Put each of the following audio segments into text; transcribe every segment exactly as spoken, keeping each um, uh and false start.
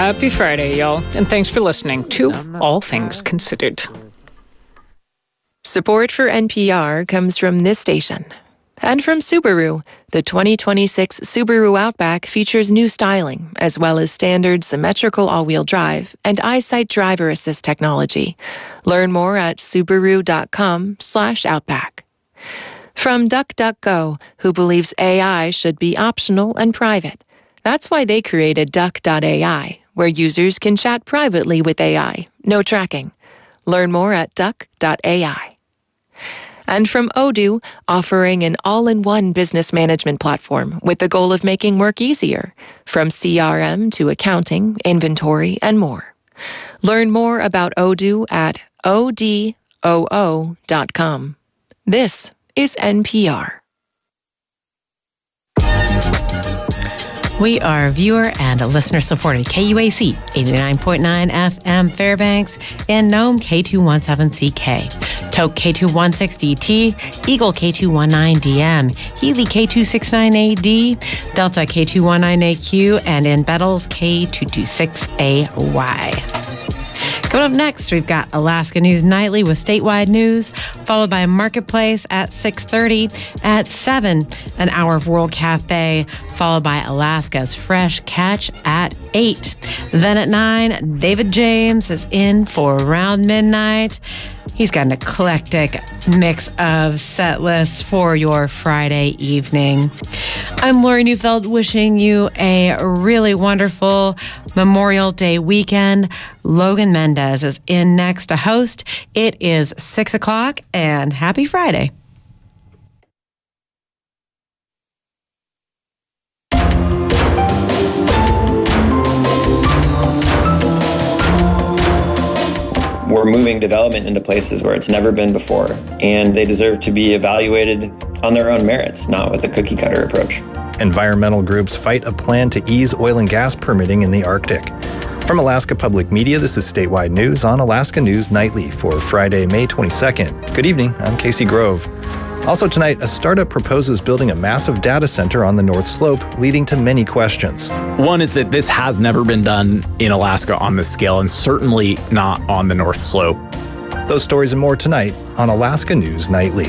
Happy Friday, y'all, and thanks for listening to All Things Considered. Support for N P R comes from this station. And from Subaru. The twenty twenty-six Subaru Outback features new styling, as well as standard symmetrical all-wheel drive and EyeSight driver assist technology. Learn more at Subaru.com slash Outback. From DuckDuckGo, who believes A I should be optional and private. That's why they created Duck dot A I, where users can chat privately with A I. No tracking. Learn more at Duck dot A I. And from Odoo, offering an all-in-one business management platform with the goal of making work easier, from C R M to accounting, inventory, and more. Learn more about Odoo at O D O O dot com. This is N P R. We are viewer and listener-supported K U A C eighty-nine point nine F M Fairbanks in Nome K two seventeen C K, Toke K two sixteen D T, Eagle K two nineteen D M, Healy K two sixty-nine A D, Delta K two nineteen A Q, and in Bettles K two twenty-six A Y. Coming up next, we've got Alaska News Nightly with statewide news, followed by Marketplace at six thirty. At seven, an hour of World Cafe, followed by Alaska's Fresh Catch at eight. Then at nine, David James is in for around midnight. He's got an eclectic mix of set lists for your Friday evening. I'm Lori Neufeld, wishing you a really wonderful Memorial Day weekend. Logan Mendez is in next to host. It is six o'clock, and happy Friday. We're moving development into places where it's never been before, and they deserve to be evaluated on their own merits, not with a cookie-cutter approach. Environmental groups fight a plan to ease oil and gas permitting in the Arctic. From Alaska Public Media, this is statewide news on Alaska News Nightly for Friday, May twenty-second. Good evening, I'm Casey Grove. Also tonight, a startup proposes building a massive data center on the North Slope, leading to many questions. One is that this has never been done in Alaska on this scale, and certainly not on the North Slope. Those stories and more tonight on Alaska News Nightly.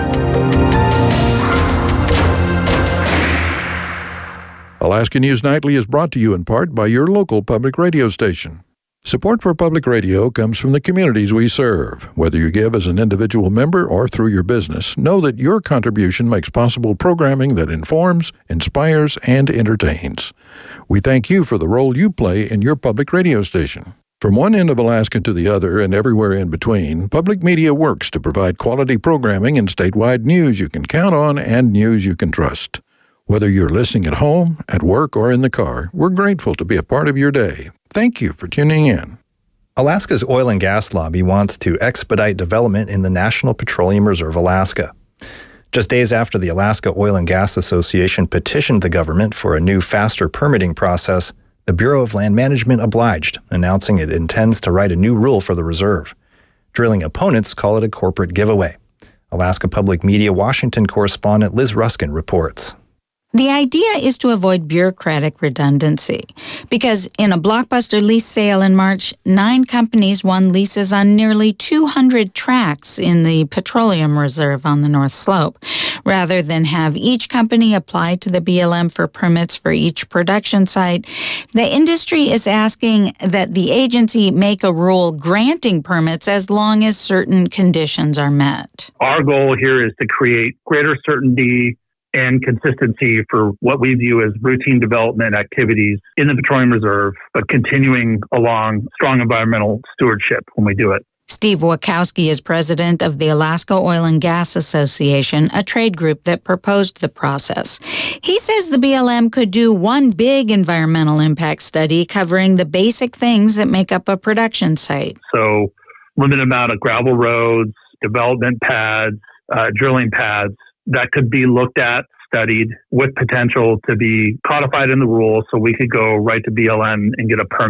Alaska News Nightly is brought to you in part by your local public radio station. Support for public radio comes from the communities we serve. Whether you give as an individual member or through your business, know that your contribution makes possible programming that informs, inspires, and entertains. We thank you for the role you play in your public radio station. From one end of Alaska to the other and everywhere in between, public media works to provide quality programming and statewide news you can count on and news you can trust. Whether you're listening at home, at work, or in the car, we're grateful to be a part of your day. Thank you for tuning in. Alaska's oil and gas lobby wants to expedite development in the National Petroleum Reserve Alaska. Just days after the Alaska Oil and Gas Association petitioned the government for a new, faster permitting process, the Bureau of Land Management obliged, announcing it intends to write a new rule for the reserve. Drilling opponents call it a corporate giveaway. Alaska Public Media Washington correspondent Liz Ruskin reports. The idea is to avoid bureaucratic redundancy, because in a blockbuster lease sale in March, nine companies won leases on nearly two hundred tracts in the Petroleum Reserve on the North Slope. Rather than have each company apply to the B L M for permits for each production site, the industry is asking that the agency make a rule granting permits as long as certain conditions are met. Our goal here is to create greater certainty and consistency for what we view as routine development activities in the Petroleum Reserve, but continuing along strong environmental stewardship when we do it. Steve Wachowski is president of the Alaska Oil and Gas Association, a trade group that proposed the process. He says the B L M could do one big environmental impact study covering the basic things that make up a production site. So limited amount of gravel roads, development pads, uh, drilling pads, that could be looked at, studied, with potential to be codified in the rules so we could go right to B L M and get a permit.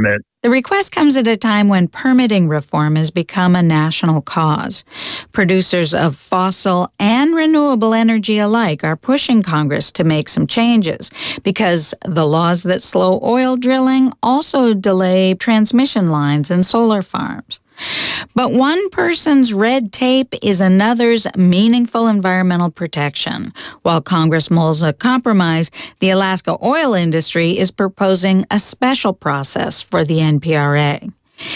The request comes at a time when permitting reform has become a national cause. Producers of fossil and renewable energy alike are pushing Congress to make some changes because the laws that slow oil drilling also delay transmission lines and solar farms. But one person's red tape is another's meaningful environmental protection. While Congress mulls a compromise, the Alaska oil industry is proposing a special process for the N P R A.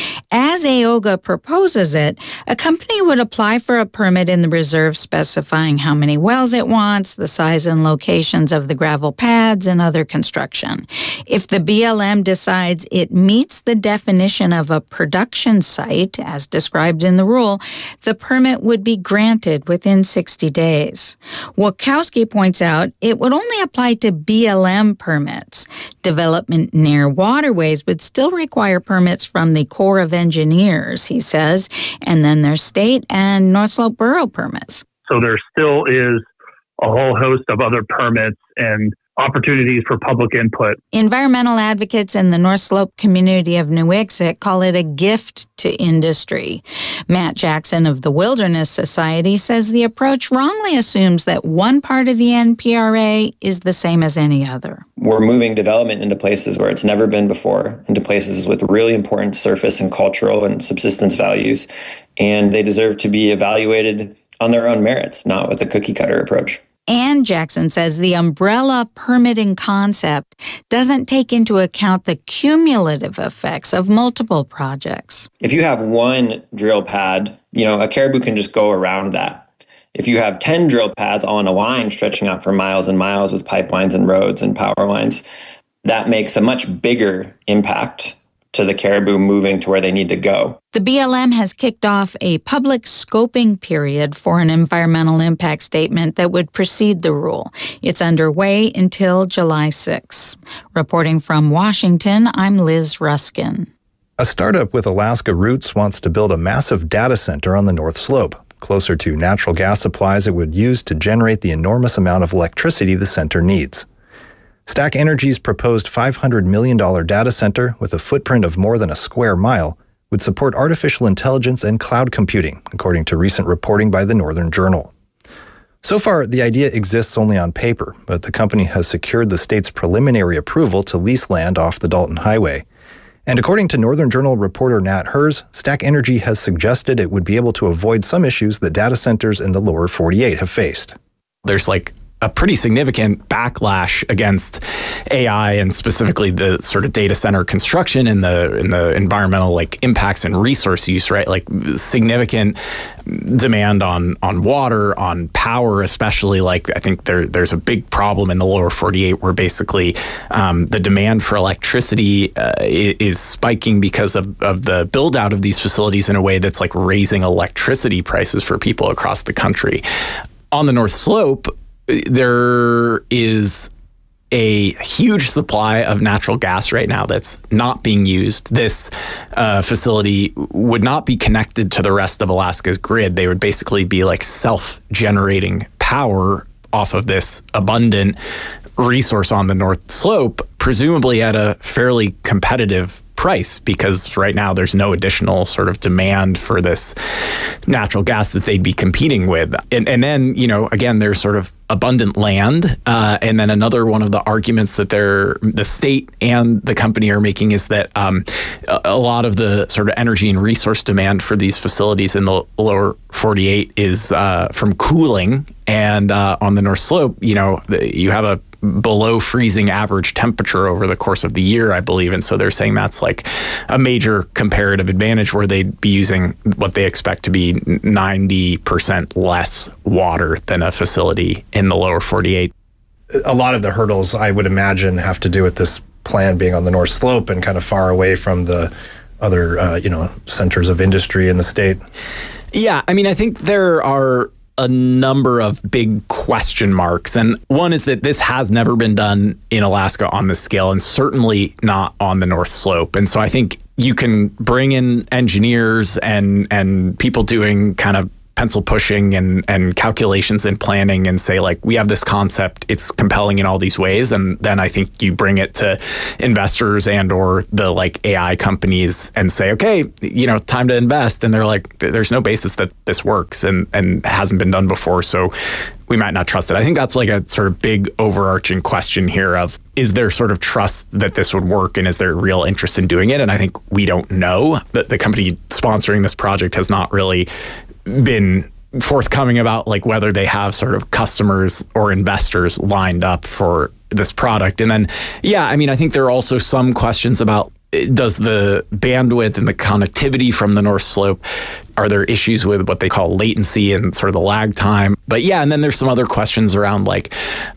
As AOGA proposes it, a company would apply for a permit in the reserve specifying how many wells it wants, the size and locations of the gravel pads, and other construction. If the B L M decides it meets the definition of a production site, as described in the rule, the permit would be granted within sixty days. Wachowski points out it would only apply to B L M permits. Development near waterways would still require permits from the Corps of Engineers, he says, and then there's state and North Slope borough permits. So there still is a whole host of other permits and opportunities for public input. Environmental advocates in the North Slope community of New Ixoc call it a gift to industry. Matt Jackson of the Wilderness Society says the approach wrongly assumes that one part of the N P R A is the same as any other. We're moving development into places where it's never been before, into places with really important surface and cultural and subsistence values, and they deserve to be evaluated on their own merits, not with a cookie cutter approach. And Jackson says the umbrella permitting concept doesn't take into account the cumulative effects of multiple projects. If you have one drill pad, you know, a caribou can just go around that. If you have ten drill pads all in a line stretching out for miles and miles with pipelines and roads and power lines, that makes a much bigger impact to the caribou moving to where they need to go. The B L M has kicked off a public scoping period for an environmental impact statement that would precede the rule. It's underway until July sixth. Reporting from Washington, I'm Liz Ruskin. A startup with Alaska roots wants to build a massive data center on the North Slope, closer to natural gas supplies it would use to generate the enormous amount of electricity the center needs. Stack Energy's proposed five hundred million dollars data center with a footprint of more than a square mile would support artificial intelligence and cloud computing, according to recent reporting by the Northern Journal. So far, the idea exists only on paper, but the company has secured the state's preliminary approval to lease land off the Dalton Highway. And according to Northern Journal reporter Nat Herz, Stack Energy has suggested it would be able to avoid some issues that data centers in the lower forty-eight have faced. There's like a pretty significant backlash against A I and specifically the sort of data center construction and the in the environmental like impacts and resource use, right? Like significant demand on on water, on power, especially. Like I think there there's a big problem in the lower forty-eight where basically um, the demand for electricity uh, is spiking because of, of the build out of these facilities in a way that's like raising electricity prices for people across the country. On the North Slope, there is a huge supply of natural gas right now that's not being used. This uh, facility would not be connected to the rest of Alaska's grid. They would basically be like self-generating power off of this abundant resource on the North Slope, presumably at a fairly competitive price, because right now there's no additional sort of demand for this natural gas that they'd be competing with. And, and then, you know, again, there's sort of abundant land. Uh, and then another one of the arguments that they're, the state and the company are making is that um, a, a lot of the sort of energy and resource demand for these facilities in the lower forty-eight is uh, from cooling. And uh, on the North Slope, you know, you have a below freezing average temperature over the course of the year, I believe. And so they're saying that's like a major comparative advantage where they'd be using what they expect to be ninety percent less water than a facility in the lower forty-eight. A lot of the hurdles, I would imagine, have to do with this plan being on the North Slope and kind of far away from the other, uh, you know, centers of industry in the state. Yeah, I mean, I think there are a number of big question marks. And one is that this has never been done in Alaska on this scale, and certainly not on the North Slope. And so I think you can bring in engineers and and people doing kind of pencil pushing and, and calculations and planning and say, like, we have this concept, it's compelling in all these ways. And then I think you bring it to investors and or the like A I companies and say, okay, you know, time to invest. And they're like, there's no basis that this works and, and hasn't been done before. So we might not trust it. I think that's like a sort of big overarching question here of, is there sort of trust that this would work and is there real interest in doing it? And I think we don't know. That the company sponsoring this project has not really been forthcoming about like whether they have sort of customers or investors lined up for this product. And then, yeah, I mean, I think there are also some questions about, does the bandwidth and the connectivity from the North Slope, are there issues with what they call latency and sort of the lag time? But yeah, and then there's some other questions around like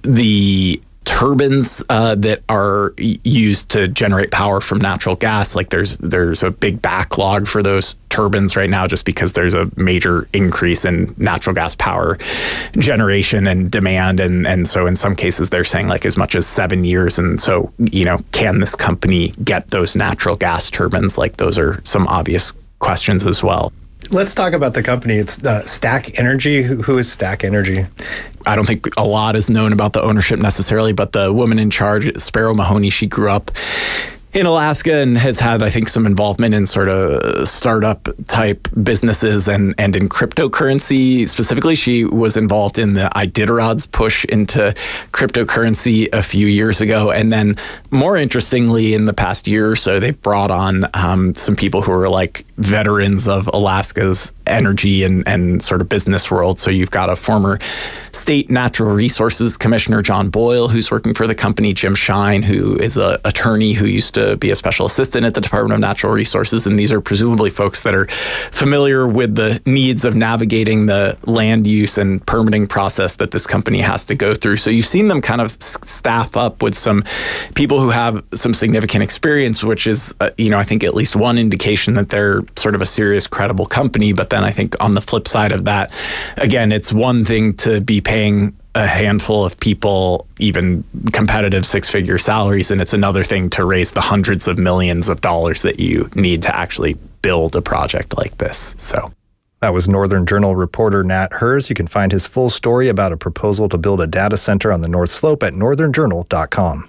the turbines uh, that are used to generate power from natural gas. Like there's there's a big backlog for those turbines right now just because there's a major increase in natural gas power generation and demand. And, and so in some cases they're saying like as much as seven years. And so, you know, can this company get those natural gas turbines? Like those are some obvious questions as well. Let's talk about the company. It's uh, Stack Energy. Who, who is Stack Energy? I don't think a lot is known about the ownership necessarily, but the woman in charge, Sparrow Mahoney, she grew up in Alaska and has had, I think, some involvement in sort of startup type businesses and, and in cryptocurrency. Specifically, she was involved in the Iditarod's push into cryptocurrency a few years ago. And then more interestingly, in the past year or so, they've brought on um, some people who are like veterans of Alaska's energy and, and sort of business world. So you've got a former state natural resources commissioner, John Boyle, who's working for the company, Jim Shine, who is an attorney who used to be a special assistant at the Department of Natural Resources. And these are presumably folks that are familiar with the needs of navigating the land use and permitting process that this company has to go through. So you've seen them kind of staff up with some people who have some significant experience, which is, uh, you know, I think at least one indication that they're sort of a serious, credible company. But then I think on the flip side of that, again, it's one thing to be paying a handful of people even competitive six-figure salaries, and it's another thing to raise the hundreds of millions of dollars that you need to actually build a project like this. So that was Northern Journal reporter Nat Herz. You can find his full story about a proposal to build a data center on the North Slope at northern journal dot com.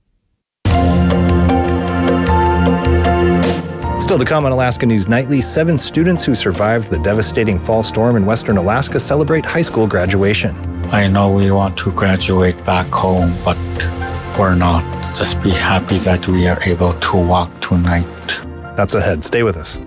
Still to come on Alaska News Nightly, seven students who survived the devastating fall storm in western Alaska celebrate high school graduation. I know we want to graduate back home, but we're not. Just be happy that we are able to walk tonight. That's ahead. Stay with us.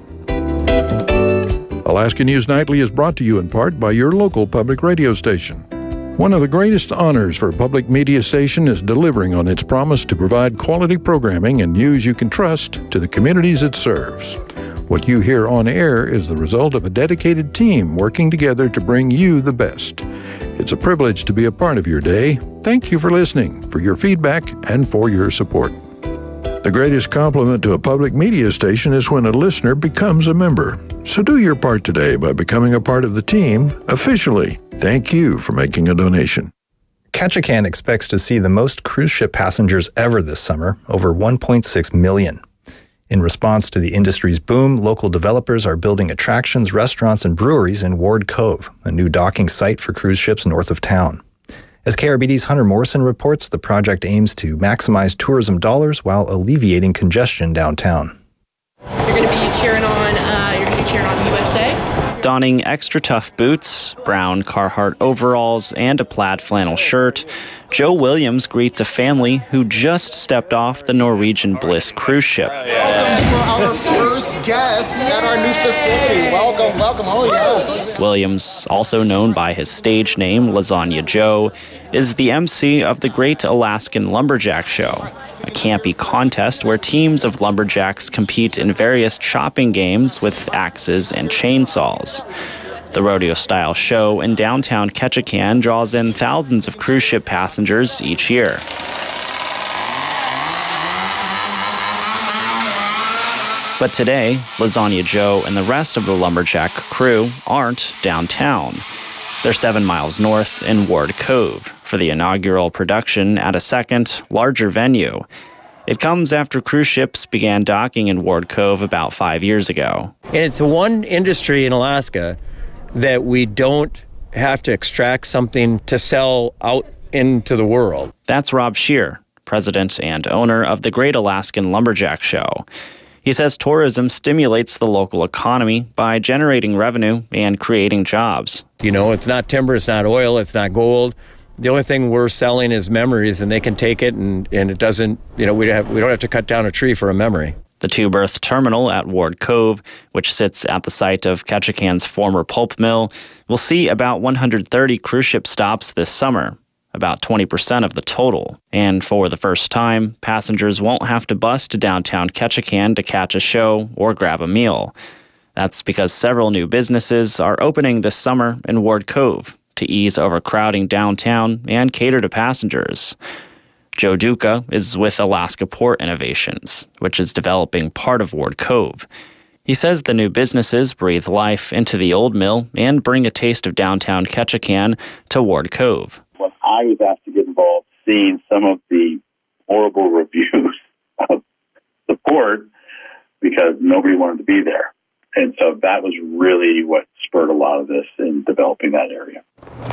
Alaska News Nightly is brought to you in part by your local public radio station. One of the greatest honors for a public media station is delivering on its promise to provide quality programming and news you can trust to the communities it serves. What you hear on air is the result of a dedicated team working together to bring you the best. It's a privilege to be a part of your day. Thank you for listening, for your feedback, and for your support. The greatest compliment to a public media station is when a listener becomes a member. So do your part today by becoming a part of the team officially. Thank you for making a donation. Ketchikan expects to see the most cruise ship passengers ever this summer, over one point six million. In response to the industry's boom, local developers are building attractions, restaurants, and breweries in Ward Cove, a new docking site for cruise ships north of town. As K R B D's Hunter Morrison reports, the project aims to maximize tourism dollars while alleviating congestion downtown. You're going to be cheering on, uh, you're going to be cheering on U S A. Donning extra tough boots, brown Carhartt overalls, and a plaid flannel shirt, Joe Williams greets a family who just stepped off the Norwegian Bliss cruise ship. Welcome for our first guests at our new facility. Welcome, welcome. Oh, yes. Williams, also known by his stage name, Lasagna Joe, is the M C of the Great Alaskan Lumberjack Show, a campy contest where teams of lumberjacks compete in various chopping games with axes and chainsaws. The rodeo-style show in downtown Ketchikan draws in thousands of cruise ship passengers each year. But today, Lasagna Joe and the rest of the lumberjack crew aren't downtown. They're seven miles north in Ward Cove for the inaugural production at a second, larger venue. It comes after cruise ships began docking in Ward Cove about five years ago. And it's one industry in Alaska that we don't have to extract something to sell out into the world. That's Rob Scheer, president and owner of the Great Alaskan Lumberjack Show. He says tourism stimulates the local economy by generating revenue and creating jobs. You know, it's not timber, it's not oil, it's not gold. The only thing we're selling is memories, and they can take it, and, and it doesn't, you know, we have, we don't have to cut down a tree for a memory. The two-berth terminal at Ward Cove, which sits at the site of Ketchikan's former pulp mill, will see about one hundred thirty cruise ship stops this summer, about twenty percent of the total. And for the first time, passengers won't have to bus to downtown Ketchikan to catch a show or grab a meal. That's because several new businesses are opening this summer in Ward Cove to ease overcrowding downtown and cater to passengers. Joe Duca is with Alaska Port Innovations, which is developing part of Ward Cove. He says the new businesses breathe life into the old mill and bring a taste of downtown Ketchikan to Ward Cove. When I was asked to get involved, seeing some of the horrible reviews of the port because nobody wanted to be there. And so that was really what spurred a lot of this in developing that area.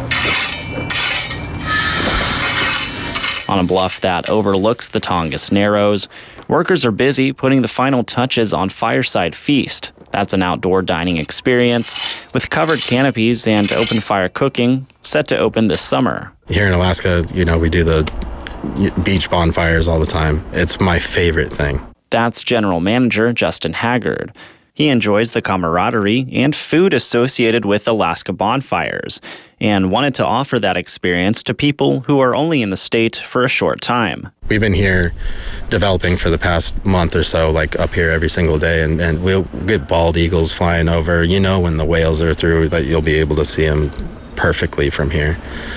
On a bluff that overlooks the Tongass Narrows, workers are busy putting the final touches on Fireside Feast. That's an outdoor dining experience with covered canopies and open fire cooking set to open this summer. Here in Alaska, you know, we do the beach bonfires all the time. It's my favorite thing. That's General Manager Justin Haggard. He enjoys the camaraderie and food associated with Alaska bonfires and wanted to offer that experience to people who are only in the state for a short time. We've been here developing for the past month or so, like up here every single day, and, and we'll get bald eagles flying over. You know, when the whales are through, that you'll be able to see them perfectly from here.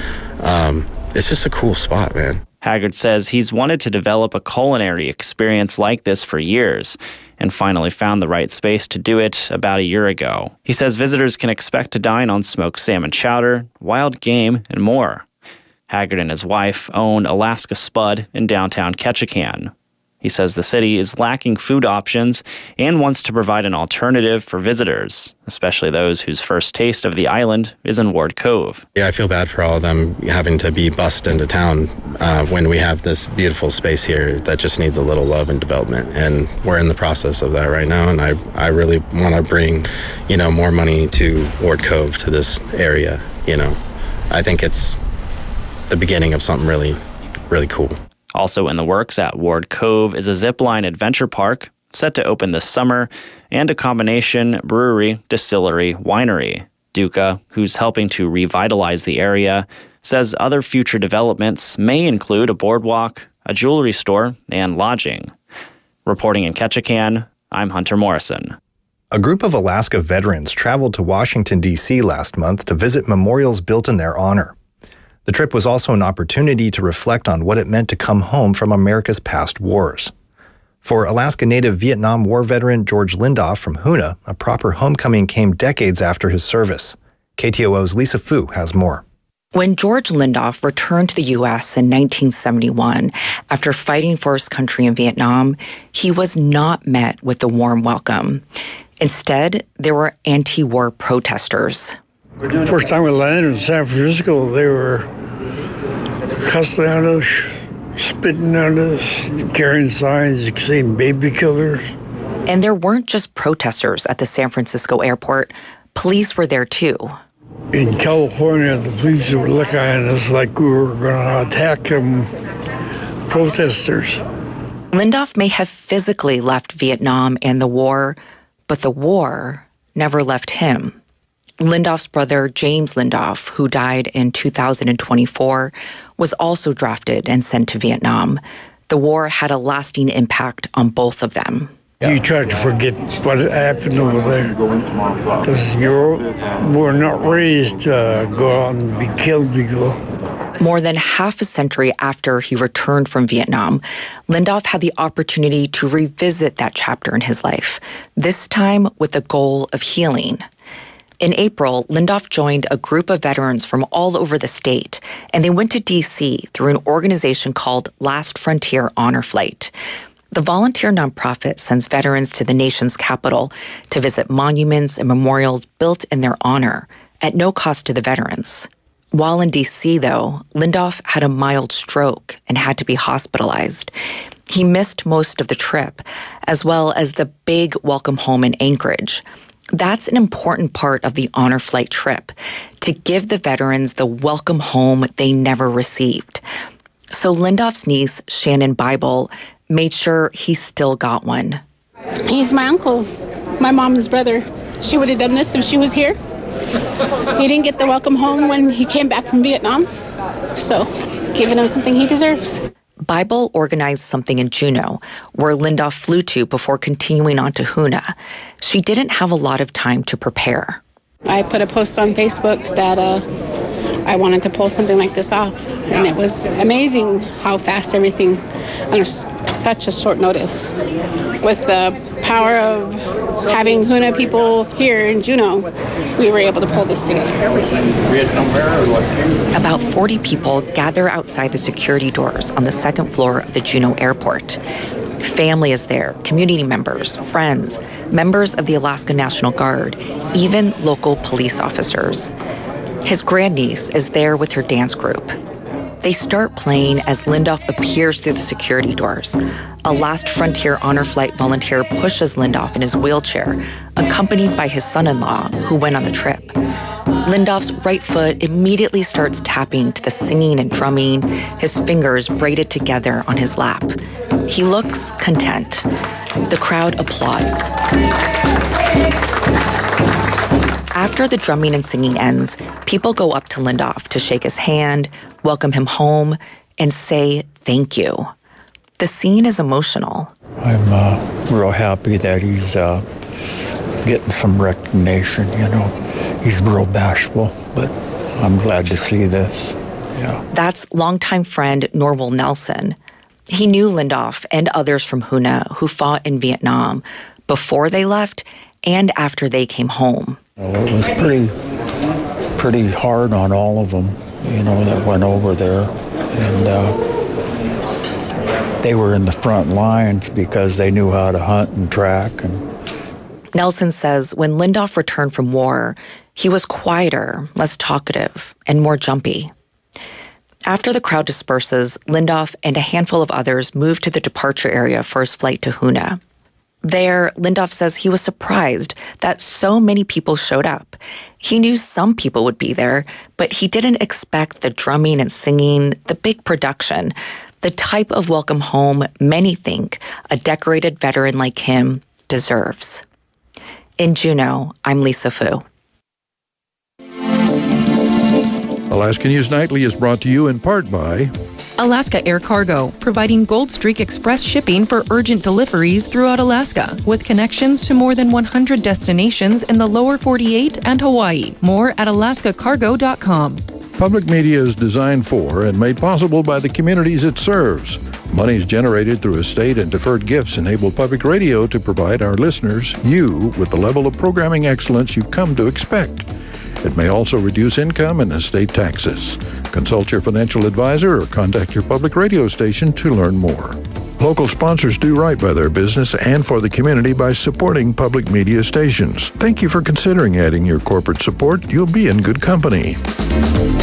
Um, it's just a cool spot, man. Haggard says he's wanted to develop a culinary experience like this for years and finally found the right space to do it about a year ago. He says visitors can expect to dine on smoked salmon chowder, wild game, and more. Haggard and his wife own Alaska Spud in downtown Ketchikan. He says the city is lacking food options and wants to provide an alternative for visitors, especially those whose first taste of the island is in Ward Cove. Yeah, I feel bad for all of them having to be bussed into town uh, when we have this beautiful space here that just needs a little love and development. And we're in the process of that right now. And I, I really want to bring, you know, more money to Ward Cove, to this area. You know, I think it's the beginning of something really, really cool. Also in the works at Ward Cove is a zipline adventure park set to open this summer and a combination brewery, distillery, winery. Duca, who's helping to revitalize the area, says other future developments may include a boardwalk, a jewelry store, and lodging. Reporting in Ketchikan, I'm Hunter Morrison. A group of Alaska veterans traveled to Washington, D C last month to visit memorials built in their honor. The trip was also an opportunity to reflect on what it meant to come home from America's past wars. For Alaska Native Vietnam War veteran George Lindoff from Hoonah, a proper homecoming came decades after his service. K T O O's Lisa Fu has more. When George Lindoff returned to the U S in nineteen seventy-one, after fighting for his country in Vietnam, he was not met with a warm welcome. Instead, there were anti-war protesters. First time we landed in San Francisco, they were cussing at us, spitting at us, carrying signs saying baby killers. And there weren't just protesters at the San Francisco airport. Police were there too. In California, the police were looking at us like we were going to attack them protesters. Lindoff may have physically left Vietnam and the war, but the war never left him. Lindoff's brother, James Lindoff, who died in two thousand twenty-four, was also drafted and sent to Vietnam. The war had a lasting impact on both of them. You try to forget what happened over there, because you were not raised to go out and be killed people. More than half a century after he returned from Vietnam, Lindoff had the opportunity to revisit that chapter in his life, this time with the goal of healing. In April, Lindoff joined a group of veterans from all over the state, and they went to D C through an organization called Last Frontier Honor Flight. The volunteer nonprofit sends veterans to the nation's capital to visit monuments and memorials built in their honor, at no cost to the veterans. While in D C, though, Lindoff had a mild stroke and had to be hospitalized. He missed most of the trip, as well as the big welcome home in Anchorage. That's an important part of the honor flight trip, to give the veterans the welcome home they never received. So Lindoff's niece, Shannon Bible, made sure he still got one. He's my uncle, my mom's brother. She would have done this if she was here. He didn't get the welcome home when he came back from Vietnam, so giving him something he deserves. Bible organized something in Juneau, where Lindoff flew to before continuing on to Hoonah. She didn't have a lot of time to prepare. I put a post on Facebook that uh, I wanted to pull something like this off, and it was amazing how fast everything, under such a short notice. With the power of having Hoonah people here in Juneau, we were able to pull this together. About forty people gather outside the security doors on the second floor of the Juneau airport. Family is there, community members, friends, members of the Alaska National Guard, even local police officers. His grandniece is there with her dance group. They start playing as Lindoff appears through the security doors. A Last Frontier Honor Flight volunteer pushes Lindoff in his wheelchair, accompanied by his son-in-law, who went on the trip. Lindoff's right foot immediately starts tapping to the singing and drumming, his fingers braided together on his lap. He looks content. The crowd applauds. After the drumming and singing ends, people go up to Lindoff to shake his hand, welcome him home, and say thank you. The scene is emotional. I'm uh, real happy that he's uh, getting some recognition, you know. He's real bashful, but I'm glad to see this. Yeah. That's longtime friend Norval Nelson. He knew Lindoff and others from Hoonah who fought in Vietnam before they left and after they came home. Well, it was pretty, pretty hard on all of them, you know, that went over there. And uh, they were in the front lines because they knew how to hunt and track. And Nelson says when Lindoff returned from war, he was quieter, less talkative, and more jumpy. After the crowd disperses, Lindoff and a handful of others move to the departure area for his flight to Hoonah. There, Lindoff says he was surprised that so many people showed up. He knew some people would be there, but he didn't expect the drumming and singing, the big production, the type of welcome home many think a decorated veteran like him deserves. In Juneau, I'm Lisa Fu. Alaska News Nightly is brought to you in part by Alaska Air Cargo, providing Gold Streak Express shipping for urgent deliveries throughout Alaska, with connections to more than one hundred destinations in the lower forty-eight and Hawaii. More at alaska cargo dot com. Public media is designed for and made possible by the communities it serves. Monies generated through estate and deferred gifts enable public radio to provide our listeners, you, with the level of programming excellence you've come to expect. It may also reduce income and estate taxes. Consult your financial advisor or contact your public radio station to learn more. Local sponsors do right by their business and for the community by supporting public media stations. Thank you for considering adding your corporate support. You'll be in good company.